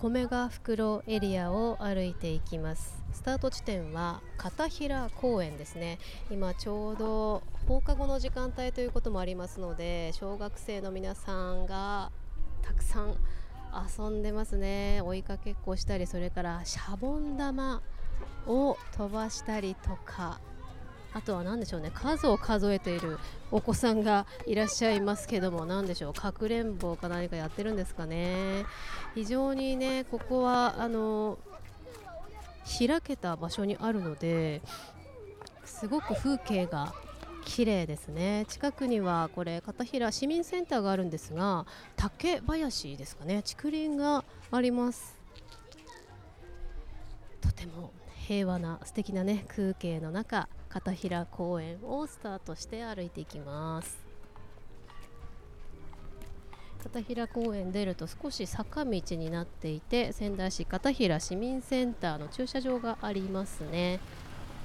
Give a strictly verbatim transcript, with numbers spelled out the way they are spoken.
米ヶ袋エリアを歩いていきます。スタート地点は片平公園ですね。今ちょうど放課後の時間帯ということもありますので、小学生の皆さんがたくさん遊んでますね。追いかけっこしたり、それからシャボン玉を飛ばしたりとか、あとは何でしょうね、数を数えているお子さんがいらっしゃいますけども、何でしょう、かくれんぼか何かやってるんですかね。非常にね、ここはあの開けた場所にあるのですごく風景が綺麗ですね。近くにはこれ片平市民センターがあるんですが、竹林ですかね、竹林があります。とても平和な素敵なね風景の中、片平公園をスタートして歩いていきます。片平公園出ると少し坂道になっていて、仙台市片平市民センターの駐車場がありますね。